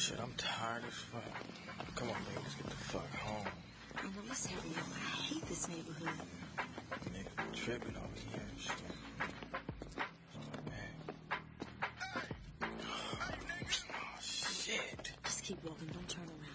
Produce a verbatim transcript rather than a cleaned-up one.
Shit, I'm tired as fuck. Come on, baby, let's get the fuck home. Oh, no, let's hurry up. I hate this neighborhood. Nigga tripping over here and shit. Man. Oh, shit. Just keep walking. Don't turn around.